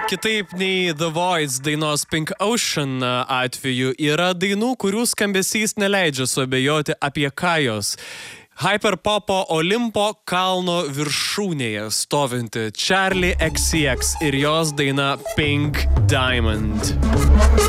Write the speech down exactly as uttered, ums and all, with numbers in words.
kitaip nei The Voids dainos Pink Ocean atveju yra dainų, kurių skambesys neleidžia suabejoti apie ką jos. Hyperpopo Olimpo kalno viršūnėje stovinti Charli X C X ir jos daina Pink Diamond.